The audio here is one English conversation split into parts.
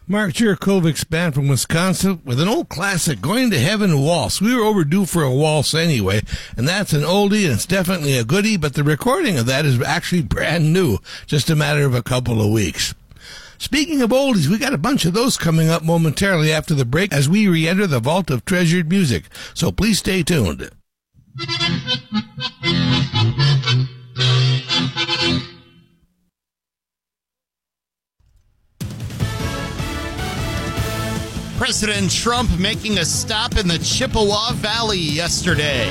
Mark Jurakovic's band from Wisconsin with an old classic, Going to Heaven Waltz. We were overdue for a waltz anyway, and that's an oldie, and it's definitely a goodie, but the recording of that is actually brand new, just a matter of a couple of weeks. Speaking of oldies, we got a bunch of those coming up momentarily after the break as we re-enter the vault of treasured music, so please stay tuned. President Trump making a stop in the Chippewa Valley yesterday.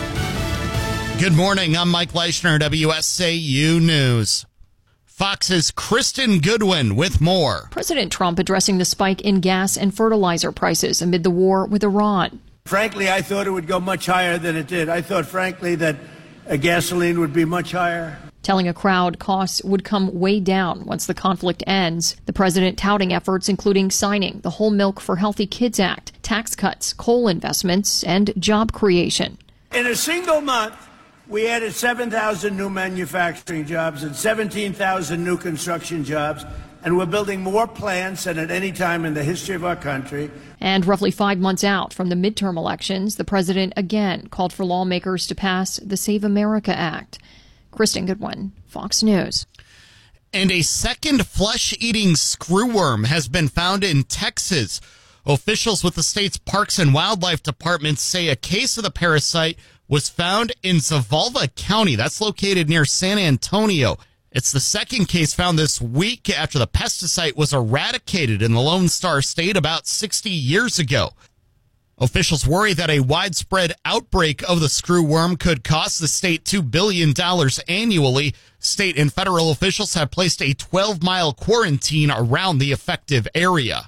Good morning, I'm Mike Leischner, WSAU News. Fox's Kristen Goodwin with more. President Trump addressing the spike in gas and fertilizer prices amid the war with Iran. Frankly, I thought it would go much higher than it did. I thought, frankly, that gasoline would be much higher. Telling a crowd costs would come way down once the conflict ends. The president touting efforts including signing the Whole Milk for Healthy Kids Act, tax cuts, coal investments, and job creation. In a single month, we added 7,000 new manufacturing jobs and 17,000 new construction jobs, and we're building more plants than at any time in the history of our country. And roughly 5 months out from the midterm elections, the president again called for lawmakers to pass the Save America Act. Kristen Goodwin, Fox News. And a second flesh-eating screwworm has been found in Texas. Officials with the state's Parks and Wildlife Department say a case of the parasite was found in Zavalva County. That's located near San Antonio. It's the second case found this week after the pesticide was eradicated in the Lone Star State about 60 years ago. Officials worry that a widespread outbreak of the screwworm could cost the state $2 billion annually. State and federal officials have placed a 12-mile quarantine around the affected area.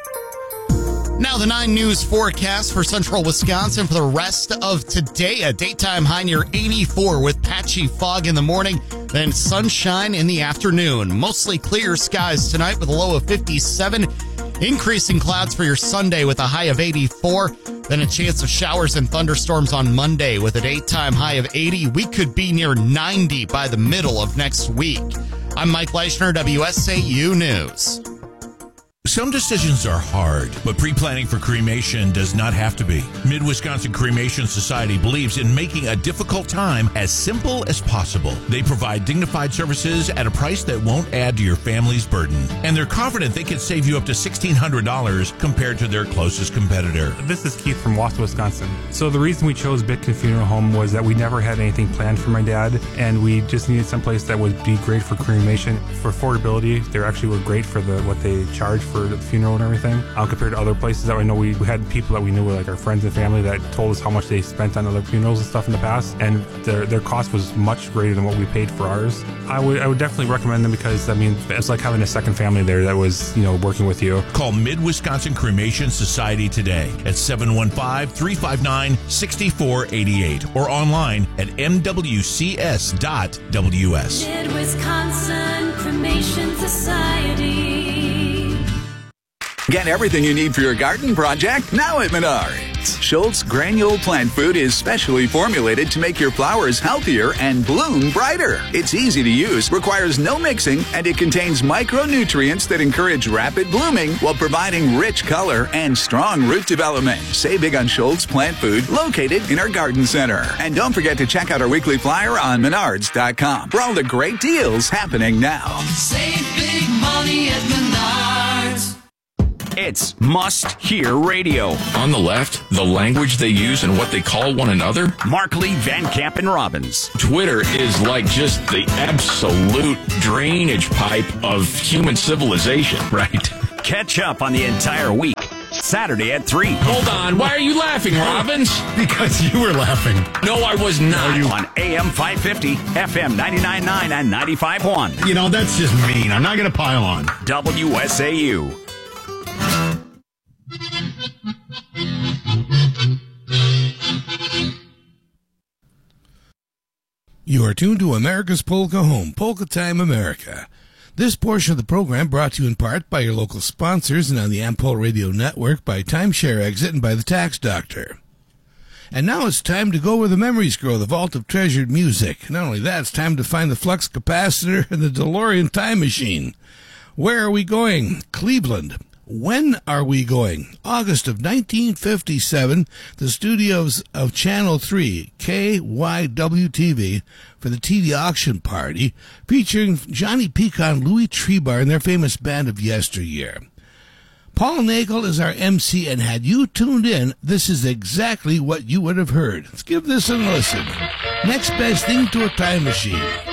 Now the 9 News forecast for central Wisconsin for the rest of today. A daytime high near 84 with patchy fog in the morning, then sunshine in the afternoon. Mostly clear skies tonight with a low of 57. Increasing clouds for your Sunday with a high of 84. Then a chance of showers and thunderstorms on Monday with a daytime high of 80. We could be near 90 by the middle of next week. I'm Mike Leischner, WSAU News. Some decisions are hard, but pre-planning for cremation does not have to be. Mid-Wisconsin Cremation Society believes in making a difficult time as simple as possible. They provide dignified services at a price that won't add to your family's burden. And they're confident they can save you up to $1,600 compared to their closest competitor. This is Keith from Wausau, Wisconsin. So the reason we chose Bitkin Funeral Home was that we never had anything planned for my dad, and we just needed someplace that would be great for cremation. For affordability, they actually were great for what they charge for the funeral and everything, compared to other places that we know. We had people that we knew were like our friends and family that told us how much they spent on other funerals and stuff in the past, and their cost was much greater than what we paid for ours. I would definitely recommend them because, I mean, it's like having a second family there that was, working with you. Call Mid-Wisconsin Cremation Society today at 715-359-6488 or online at mwcs.ws. Mid-Wisconsin Cremation Society. Get everything you need for your garden project now at Menards. Schultz Granule Plant Food is specially formulated to make your flowers healthier and bloom brighter. It's easy to use, requires no mixing, and it contains micronutrients that encourage rapid blooming while providing rich color and strong root development. Save big on Schultz Plant Food, located in our garden center. And don't forget to check out our weekly flyer on Menards.com for all the great deals happening now. Save big money at Menards. It's must-hear radio. On the left, the language they use and what they call one another. Markley, Van Camp, and Robbins. Twitter is like just the absolute drainage pipe of human civilization, right? Catch up on the entire week. Saturday at 3. Hold on. Why are you laughing, Robbins? Because you were laughing. No, I was not. On AM 550, FM 99.9, and 95.1. That's just mean. I'm not going to pile on. WSAU. You are tuned to America's Polka Home, Polka Time America. This portion of the program brought to you in part by your local sponsors and on the Ampol Radio Network by Timeshare Exit and by the Tax Doctor. And now it's time to go where the memories grow, the vault of treasured music. Not only that, it's time to find the flux capacitor and the DeLorean time machine. Where are we going? Cleveland. When Are We Going? August of 1957, the studios of Channel 3, KYW-TV, for the TV auction party, featuring Johnny Pecan, Louis Trebar, and their famous band of yesteryear. Paul Nagel is our MC, and had you tuned in, this is exactly what you would have heard. Let's give this a listen. Next best thing to a time machine.